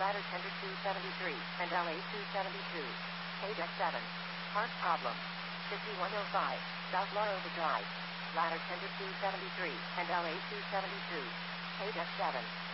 ladder tender 273, and LA 272. Page X7. Part problem. 5105, South Larova Drive. Ladder tender 273, and LA 272. Page X7.